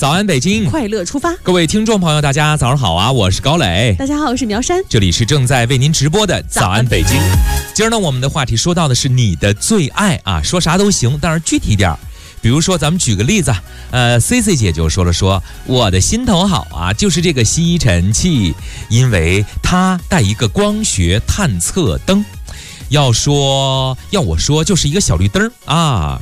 早安北京， 快乐出发。 各位听众朋友，大家早上好啊！我是高磊， 大家好，我是苗山， 这里是正在为您直播的早安北京。今儿呢，我们的话题说到的是你的最爱啊，说啥都行，但是具体点儿。比如说，咱们举个例子，CC 姐就说我的心头好啊，就是这个吸尘器，因为它带一个光学探测灯。要我说，就是一个小绿灯啊，